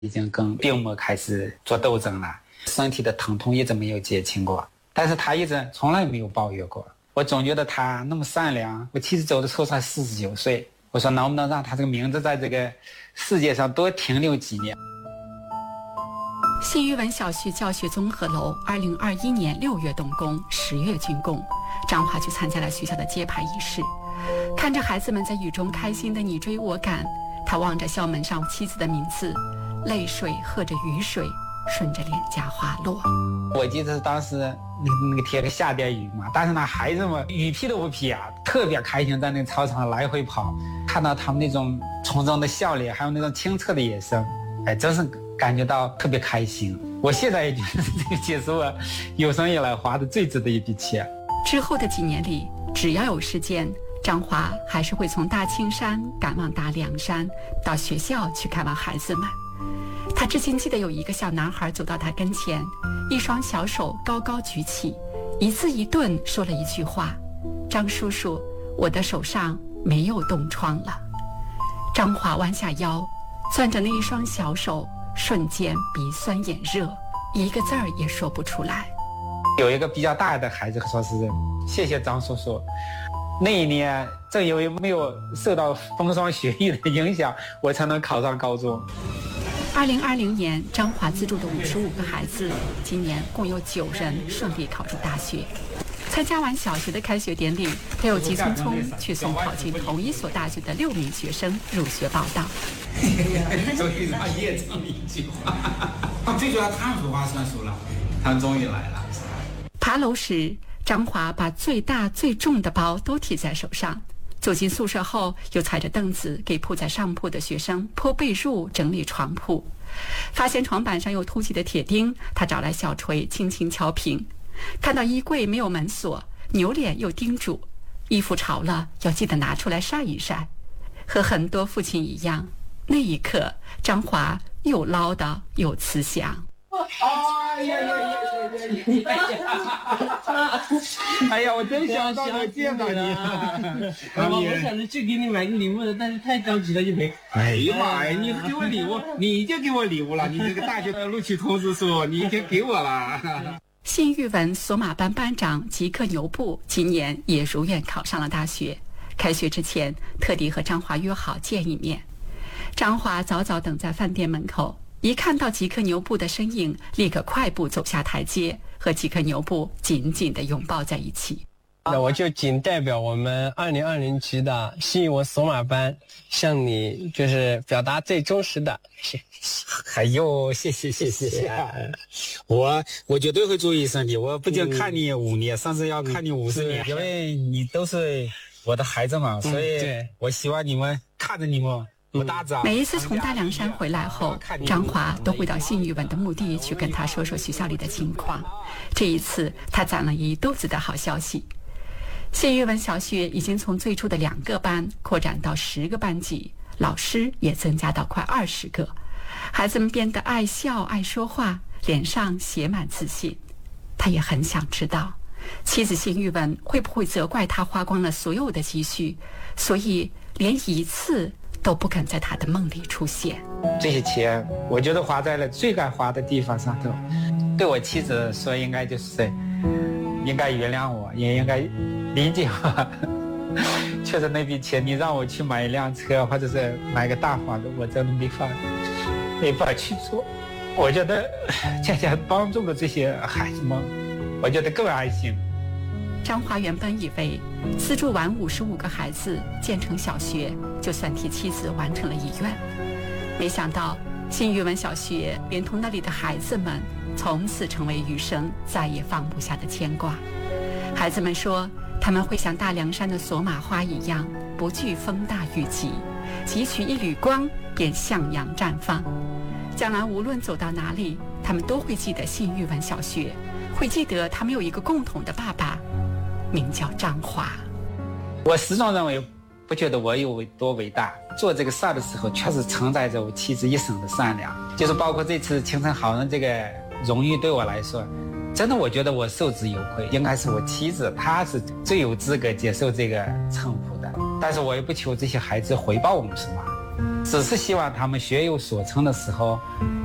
已经跟病魔开始做斗争了，身体的疼痛一直没有减轻过，但是他一直从来没有抱怨过。我总觉得他那么善良，我妻子走的时候才49岁，我说能不能让他这个名字在这个世界上多停留几年。 信玉文小学教学综合楼2021年6月动工，10月竣工。张华去参加了学校的揭牌仪式，看着孩子们在雨中开心的你追我赶，他望着校门上妻子的名字，泪水和着雨水顺着脸颊滑落。 我记得当时那个贴个下点雨嘛，但是那孩子们雨披都不披啊，特别开心，在那个操场来回跑，看到他们那种从中的笑脸，还有那种清澈的眼神，真是感觉到特别开心。我现在也觉得这个节是我有生以来花的最值的一笔钱。 之后的几年里，只要有时间，张华还是会从大青山赶往大凉山，到学校去看望孩子们。他至今记得有一个小男孩走到他跟前，一双小手高高举起，一字一顿说了一句话：张叔叔，我的手上没有冻疮了。张华弯下腰，攥着那一双小手，瞬间鼻酸眼热，一个字儿也说不出来。 有一个比较大的孩子说是谢谢张叔叔，那一年正因为没有受到风霜雪雨的影响，我才能考上高中。 2020年，张华资助的55个孩子，今年共有9人顺利考入大学。参加完小学的开学典礼，他又急匆匆去送考进同一所大学的6名学生入学报到。 终于让叶唱了一句话，最主要他们说话算数了，他们终于来了。 爬楼时，张华把最大最重的包都提在手上。走进宿舍后，又踩着凳子给铺在上铺的学生铺被褥、整理床铺。发现床板上有凸起的铁钉，他找来小锤轻轻敲平。看到衣柜没有门锁，扭脸又叮嘱：衣服潮了要记得拿出来晒一晒。和很多父亲一样，那一刻张华又唠叨又慈祥。 哎呀，我真想到我见到你。 我想着去给你买个礼物的，但是太着急了就没。 哎呀妈呀，你给我礼物，你就给我礼物了，你这个大学的录取通知书你已经给我了。 信玉文索马班班长吉克牛布今年也如愿考上了大学，开学之前特地和张华约好见一面。张华早早等在饭店门口，一看到吉克牛布的身影，立刻快步走下台阶，和吉克牛布紧紧地拥抱在一起。 那我就仅代表我们2020级的信玉文索马班，向你就是表达最忠实的谢谢。 哎呦，谢谢。我绝对会注意身体，我不仅看你5年，甚至要看你50年，因为你都是我的孩子嘛，所以我希望你们看着你们。 每一次从大凉山回来后，张华都会到信玉文的墓地去跟他说说学校里的情况。这一次他攒了一肚子的好消息。信玉文小学已经从最初的2个班扩展到10个班级，老师也增加到快20个，孩子们变得爱笑爱说话，脸上写满自信。他也很想知道妻子信玉文会不会责怪他花光了所有的积蓄，所以连一次都不肯在他的梦里出现。 这些钱我觉得花在了最该花的地方上头。对我妻子说，应该就是应该原谅我，也应该理解我。确实那笔钱你让我去买一辆车或者是买个大房子，我真的没法去做。我觉得恰恰帮助了这些孩子们，我觉得更安心。 张华原本以为资助完55个孩子建成小学，就算替妻子完成了遗愿，没想到信玉文小学连同那里的孩子们从此成为余生再也放不下的牵挂。孩子们说，他们会像大凉山的索马花一样，不惧风大雨急，汲取一缕光便向阳绽放。将来无论走到哪里，他们都会记得信玉文小学，会记得他们有一个共同的爸爸，名叫张华。 我始终认为，不觉得我有多伟大，做这个事儿的时候确实承载着我妻子一生的善良，就是包括这次青城好人这个荣誉，对我来说真的我觉得我受之有愧，应该是我妻子，她是最有资格接受这个称呼的。但是我也不求这些孩子回报我们什么， 只是希望他们学有所成的时候